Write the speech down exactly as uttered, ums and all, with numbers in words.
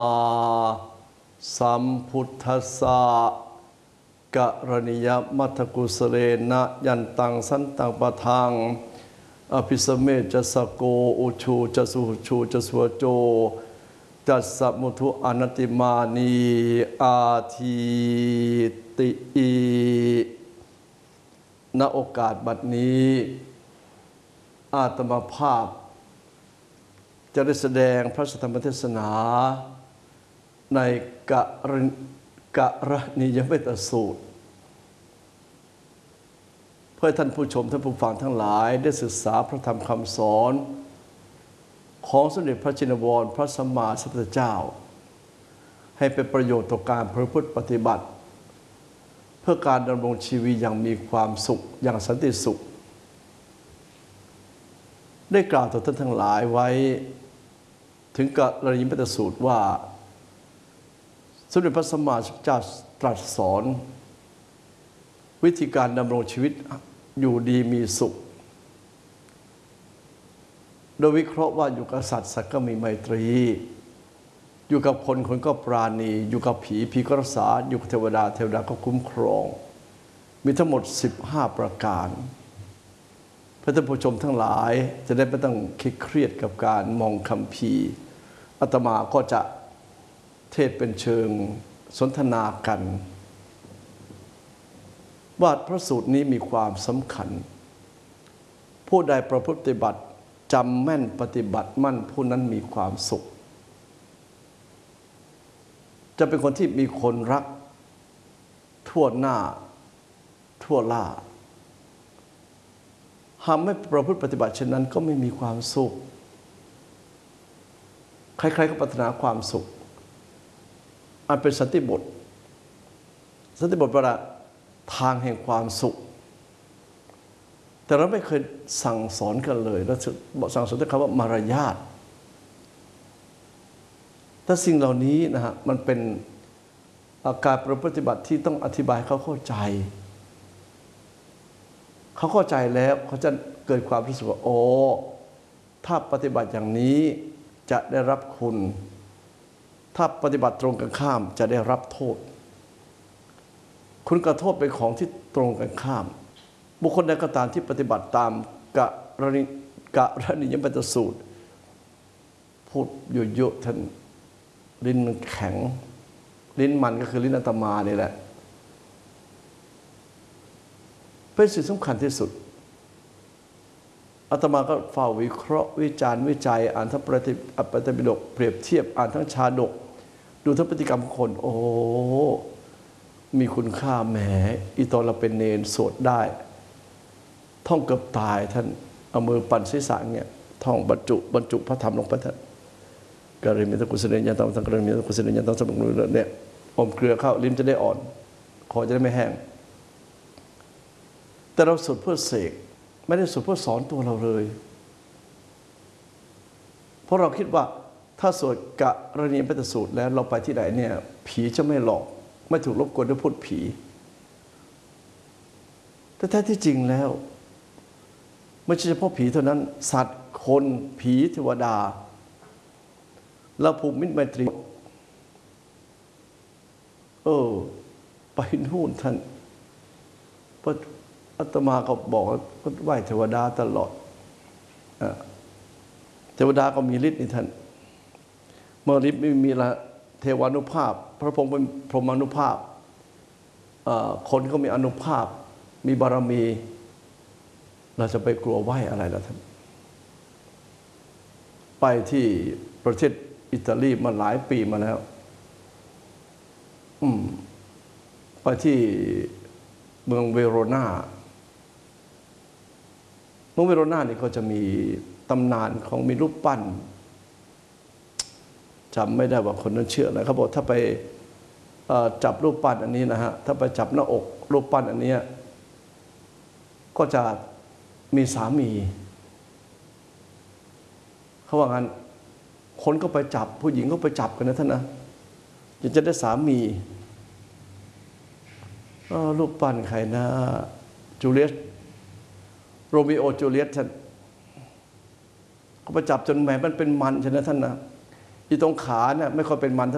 อาสัมพุทธัสสะกะรณิยมัทธกุสเลนะยันตังสันตังปะทังอภิสเมจะสโกอุชูจะสุชูจะสวโจจัสสะมุทุอนัตติมานีอาทีติอีณโอกาสบัดนี้อาตมาภาพจะได้แสดงพระธรรมเทศนาในกะรกะรณียเมตสูตรเพื่อท่านผู้ชมท่านผู้ฟังทั้งหลายได้ศึกษาพระธรรมคำสอนของสมเด็จพระจินวรพระสัมมาสัมพุทธเจ้าให้เป็นประโยชน์ต่อการประพฤติปฏิบัติเพื่อการดำรงชีวิตอย่างมีความสุขอย่างสันติสุขได้กล่าวต่อท่านทั้งหลายไว้ถึงกะรณียเมตสูตรว่าสมเด็จพระสัมมาสัมพุทธเจ้าตรัสสอนวิธีการดำรงชีวิตอยู่ดีมีสุขโดยวิเคราะห์ว่าอยู่กับสัตว์สัตว์ก็มีไมตรีอยู่กับคนคนก็ปราณีอยู่กับผีผีก็รักษาอยู่กับเทวดาเทวดาก็คุ้มครองมีทั้งหมดสิบห้าประการเพื่อท่านผู้ชมทั้งหลายจะได้ไม่ต้องคิดเครียดกับการมองคัมภีร์อาตมาก็จะเทศเป็นเชิงสนทนากันว่าพระสูตรนี้มีความสำคัญผู้ใดประพฤติปฏิบัติจำแม่นปฏิบัติมั่นผู้นั้นมีความสุขจะเป็นคนที่มีคนรักทั่วหน้าทั่วล่าหากไม่ประพฤติปฏิบัติเช่นนั้นก็ไม่มีความสุขใครๆก็ปรารถนาความสุขอันเป็นสันติบทสันติบทแปลว่าทางแห่งความสุขแต่เราไม่เคยสั่งสอนกันเลยเราสั่งสอนแต่คำว่ามารยาทแต่สิ่งเหล่านี้นะฮะมันเป็นอาการประพฤติปฏิบัติที่ต้องอธิบายเขาเข้าใจเขาเข้าใจแล้วเขาจะเกิดความรู้สึกว่าโอ้ถ้าปฏิบัติอย่างนี้จะได้รับคุณถ้าปฏิบัติตรงกันข้ามจะได้รับโทษคุณกับโทษเป็นของที่ตรงกันข้ามบุคคลใดก็ตามที่ปฏิบัติตามกะรณีกะรณียเมตสูตรพูดเยอะๆท่านลิ้นมันแข็งลิ้นมันก็คือลิ้นอาตมานี่แหละเป็นสิ่งสำคัญที่สุดอาตมาก็เฝ้าวิเคราะห์วิจารณ์วิจัยอ่านทั้งปฏิปฏิปิฎกเปรียบเทียบอ่านทั้งชาดกดูทั้งพฤติกรรมของคนโอ้มีคุณค่าแหมอีตอนเราเป็นเนรสวดได้ท่องเกือบตายท่านเอามือปั่นศีรษะเนี่ยท่องบรรจุบรรจุพระธรรมลงไปท่านกริมิตกุศลญาณตังสังกริมิตกุศลญาณตังสมุนเนี่ยอมเกลือเข้าลิ้นจะได้อ่อนคอจะได้ไม่แห้งแต่เราสวดเพื่อเสกไม่ได้สวดเพื่อสอนตัวเราเลยเพราะเราคิดว่าถ้าสวดกะรณียเมตสูตรแล้วเราไปที่ไหนเนี่ยผีจะไม่หลอกไม่ถูกรบกวนด้วยพูดผีแต่แท้ที่จริงแล้วไม่ใช่เฉพาะผีเท่านั้นสัตว์คนผีเทวดาเราผูกมิตรไมตรีเออไปนู่นท่านพระอาตมาก็บอกก็ไหว้เทวดาตลอดเทวดาก็มีฤทธิ์นี่ท่านเมื่อฤทธิ์ไม่มีละเทวานุภาพพระพงศ์เป็นพรหมานุภาพคนก็มีอนุภาพมีบารมีเราจะไปกลัวไหว้อะไรล่ะท่านไปที่ประเทศอิตาลีมาหลายปีมาแล้วอืมไปที่เมืองเวโรนาเมืองเวโรนานี่ก็จะมีตำนานของมีรูปปั้นจำไม่ได้ว่าคนนั้นเชื่ออะไรเขาบอกถ้าไปจับรูปปั้นอันนี้นะฮะถ้าไปจับหน้าอกรูปปั้นอันนี้ก็จะมีสามีเขาว่างั้นคนก็ไปจับผู้หญิงก็ไปจับกันนะท่านนะอยากจะได้สามีรูปปั้นใครนะจูเลียสโรมิโอจูเลียสท่านก็ไปจับจนแหมมันเป็นมันใช่ไหมท่านนะ ที่ตรงขาเนี่ยไม่ค่อยเป็นมัน